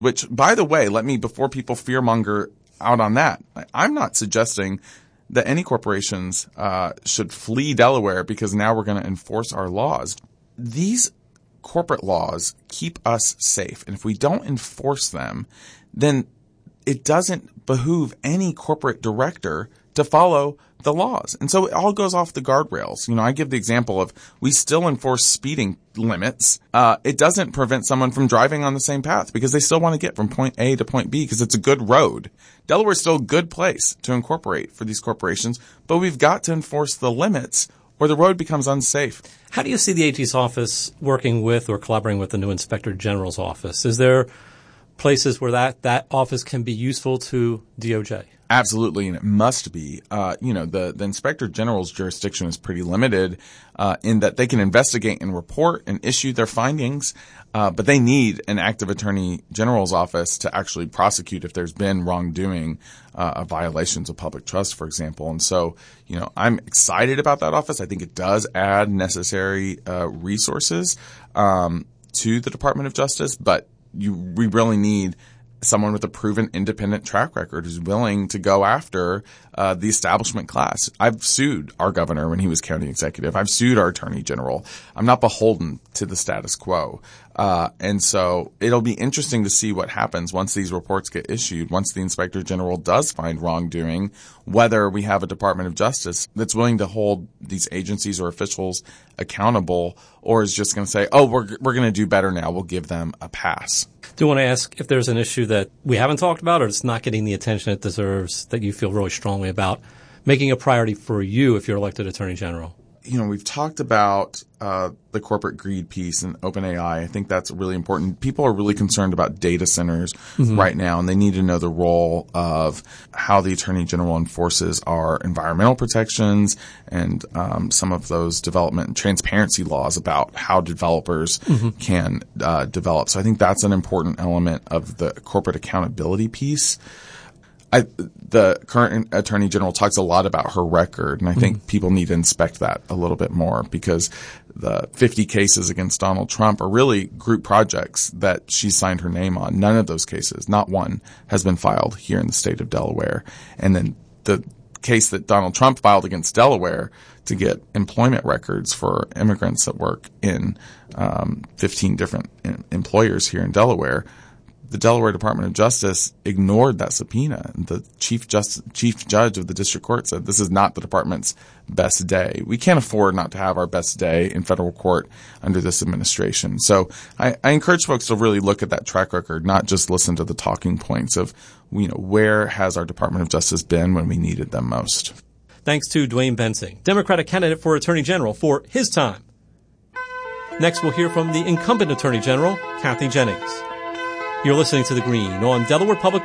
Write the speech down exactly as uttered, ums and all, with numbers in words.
Which, by the way, let me, before people fearmonger out on that, I'm not suggesting that any corporations uh should flee Delaware because now we're going to enforce our laws. These corporate laws keep us safe. And if we don't enforce them, then it doesn't behoove any corporate director to follow the laws. And so it all goes off the guardrails. You know, I give the example of we still enforce speeding limits. Uh, it doesn't prevent someone from driving on the same path because they still want to get from point A to point B because it's a good road. Delaware's still a good place to incorporate for these corporations, but we've got to enforce the limits or the road becomes unsafe. How do you see the A G's office working with or collaborating with the new Inspector General's office? Is there places where that, that office can be useful to D O J? Absolutely, and it must be. Uh, you know, the, the Inspector General's jurisdiction is pretty limited uh, in that they can investigate and report and issue their findings, uh, but they need an active Attorney General's office to actually prosecute if there's been wrongdoing, uh, violations of public trust, for example. And so, you know, I'm excited about that office. I think it does add necessary uh, resources um, to the Department of Justice, but you we really need someone with a proven independent track record who's willing to go after uh, the establishment class. I've sued our governor when he was county executive. I've sued our attorney general. I'm not beholden to the status quo. Uh, and so it'll be interesting to see what happens once these reports get issued, once the inspector general does find wrongdoing, whether we have a Department of Justice that's willing to hold these agencies or officials accountable, or is just going to say, oh, we're, we're going to do better now. We'll give them a pass. Do you want to ask if there's an issue that we haven't talked about or it's not getting the attention it deserves that you feel really strongly about making a priority for you if you're elected Attorney General? You know, we've talked about uh the corporate greed piece and OpenAI. I think that's really important. People are really concerned about data centers mm-hmm. right now, and they need to know the role of how the Attorney General enforces our environmental protections and um some of those development and transparency laws about how developers mm-hmm. can uh develop. So I think that's an important element of the corporate accountability piece. I, the current Attorney General talks a lot about her record, and I think mm-hmm. people need to inspect that a little bit more because the fifty cases against Donald Trump are really group projects that she signed her name on. None of those cases, not one, has been filed here in the state of Delaware. And then the case that Donald Trump filed against Delaware to get employment records for immigrants that work in um, fifteen different in- employers here in Delaware, the Delaware Department of Justice ignored that subpoena. The chief just, chief judge of the district court said this is not the department's best day. We can't afford not to have our best day in federal court under this administration. So I, I encourage folks to really look at that track record, not just listen to the talking points of, you know, where has our Department of Justice been when we needed them most. Thanks to Duane Bensing, Democratic candidate for Attorney General, for his time. Next, we'll hear from the incumbent Attorney General, Kathy Jennings. You're listening to The Green on Delaware Public